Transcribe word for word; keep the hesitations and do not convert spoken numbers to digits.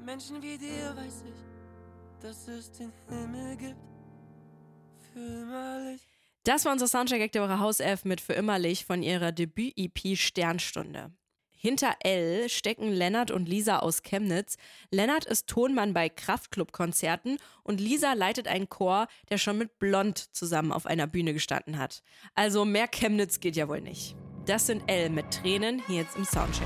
Menschen wie dir weiß ich, dass es den Himmel gibt. Für immerlich. Das war unser Soundcheck-Act der Woche Hauself mit Für immerlich von ihrer Debüt-E P Sternstunde. Hinter Elle stecken Lennart und Lisa aus Chemnitz. Lennart ist Tonmann bei Kraftklub-Konzerten und Lisa leitet einen Chor, der schon mit Blond zusammen auf einer Bühne gestanden hat. Also mehr Chemnitz geht ja wohl nicht. Das sind Elle mit Tränen hier jetzt im Soundcheck.